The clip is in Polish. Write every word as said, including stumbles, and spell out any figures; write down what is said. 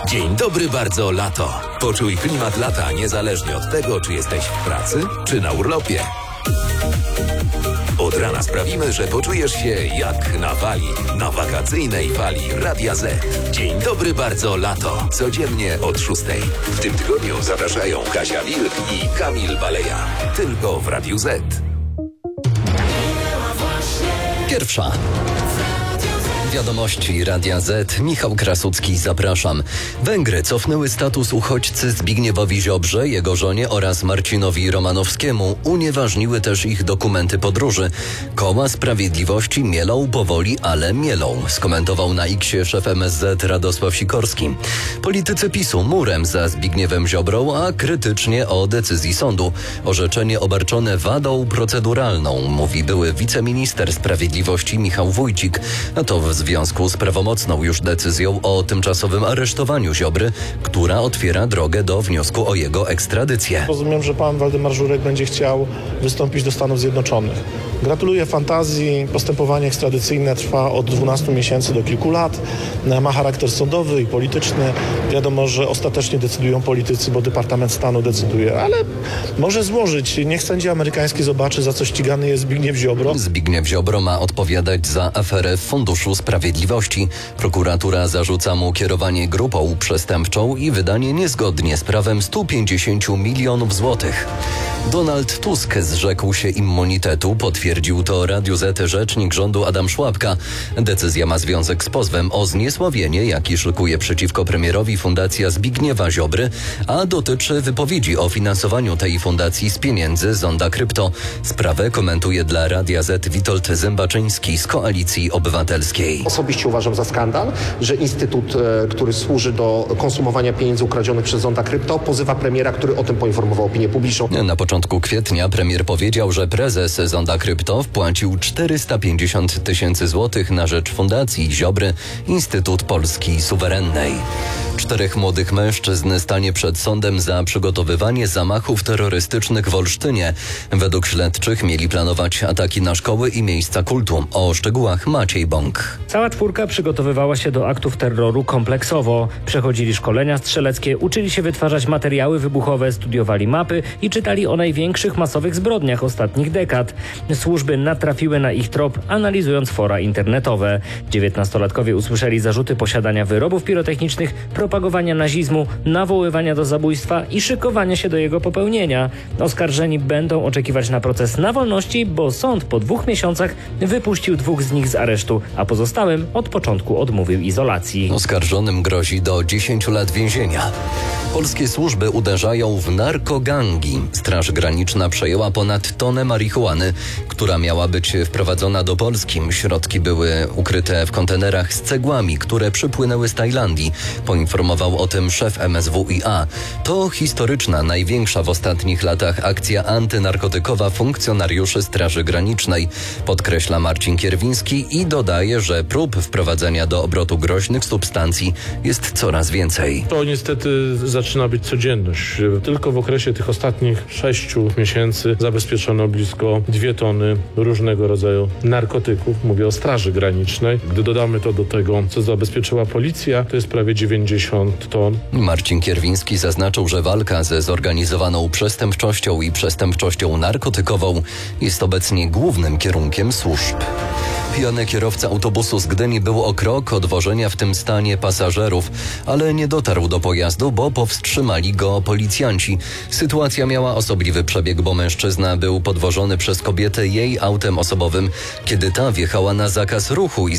Dzień dobry bardzo, lato. Poczuj klimat lata niezależnie od tego, czy jesteś w pracy, czy na urlopie. Od rana sprawimy, że poczujesz się jak na fali, na wakacyjnej fali Radia Z. Dzień dobry bardzo, lato. Codziennie od szóstej. W tym tygodniu zapraszają Kasia Wilk i Kamil Baleja. Tylko w Radiu Z. Pierwsza. Wiadomości Radia Z. Michał Krasucki, zapraszam. Węgry cofnęły status uchodźcy Zbigniewowi Ziobrze, jego żonie oraz Marcinowi Romanowskiemu. Unieważniły też ich dokumenty podróży. Koła Sprawiedliwości mielą powoli, ale mielą, skomentował na X-ie szef M S Z Radosław Sikorski. Politycy PiSu murem za Zbigniewem Ziobrą, a krytycznie o decyzji sądu. Orzeczenie obarczone wadą proceduralną, mówi były wiceminister sprawiedliwości Michał Wójcik. A to w W związku z prawomocną już decyzją o tymczasowym aresztowaniu Ziobry, która otwiera drogę do wniosku o jego ekstradycję. Rozumiem, że pan Waldemar Żurek będzie chciał wystąpić do Stanów Zjednoczonych. Gratuluję fantazji. Postępowanie ekstradycyjne trwa od dwunastu miesięcy do kilku lat. Ma charakter sądowy i polityczny. Wiadomo, że ostatecznie decydują politycy, bo Departament Stanu decyduje, ale może złożyć. Niech sędzia amerykański zobaczy, za co ścigany jest Zbigniew Ziobro. Zbigniew Ziobro ma odpowiadać za aferę w Funduszu Sprawiedliwości. Prokuratura zarzuca mu kierowanie grupą przestępczą i wydanie niezgodnie z prawem stu pięćdziesięciu milionów złotych. Donald Tusk zrzekł się immunitetu, potwierdził to Radiu Z rzecznik rządu Adam Szłapka. Decyzja ma związek z pozwem o zniesławienie, jaki szykuje przeciwko premierowi Fundacja Zbigniewa Ziobry, a dotyczy wypowiedzi o finansowaniu tej fundacji z pieniędzy Zonda Krypto. Sprawę komentuje dla Radia Z Witold Zębaczyński z Koalicji Obywatelskiej. Osobiście uważam za skandal, że instytut, e, który służy do konsumowania pieniędzy ukradzionych przez Zonda Krypto, pozywa premiera, który o tym poinformował opinię publiczną. Na początku kwietnia premier powiedział, że prezes Zonda Krypto wpłacił czterysta pięćdziesiąt tysięcy złotych na rzecz Fundacji Ziobry Instytut Polski Suwerennej. Czterech młodych mężczyzn stanie przed sądem za przygotowywanie zamachów terrorystycznych w Olsztynie. Według śledczych mieli planować ataki na szkoły i miejsca kultu. O szczegółach Maciej Bąk. Cała czwórka przygotowywała się do aktów terroru kompleksowo. Przechodzili szkolenia strzeleckie, uczyli się wytwarzać materiały wybuchowe, studiowali mapy i czytali o największych masowych zbrodniach ostatnich dekad. Służby natrafiły na ich trop, analizując fora internetowe. Dziewiętnastolatkowie usłyszeli zarzuty posiadania wyrobów pirotechnicznych, propagowania nazizmu, nawoływania do zabójstwa i szykowania się do jego popełnienia. Oskarżeni będą oczekiwać na proces na wolności, bo sąd po dwóch miesiącach wypuścił dwóch z nich z aresztu, a pozostałym od początku odmówił izolacji. Oskarżonym grozi do dziesięciu lat więzienia. Polskie służby uderzają w narkogangi. Straż Graniczna przejęła ponad tonę marihuany, która miała być wprowadzona do Polski. Środki były ukryte w kontenerach z cegłami, które przypłynęły z Tajlandii. Poinformował o tym szef M S W i A. To historyczna, największa w ostatnich latach akcja antynarkotykowa funkcjonariuszy Straży Granicznej, podkreśla Marcin Kierwiński i dodaje, że prób wprowadzenia do obrotu groźnych substancji jest coraz więcej. To niestety zaczyna być codzienność. Tylko w okresie tych ostatnich sześciu miesięcy zabezpieczono blisko dwie tony różnego rodzaju narkotyków. Mówię o Straży Granicznej. Gdy dodamy to do tego, co zabezpieczyła policja, to jest prawie dziewięćdziesiąt ton. Marcin Kierwiński zaznaczył, że walka ze zorganizowaną przestępczością i przestępczością narkotykową jest obecnie głównym kierunkiem służb. Pijany kierowca autobusu z Gdyni był o krok od wożenia w tym stanie pasażerów, ale nie dotarł do pojazdu, bo powstrzymali go policjanci. Sytuacja miała osobliwy przebieg, bo mężczyzna był podwożony przez kobietę jej autem osobowym, kiedy ta wjechała na zakaz ruchu i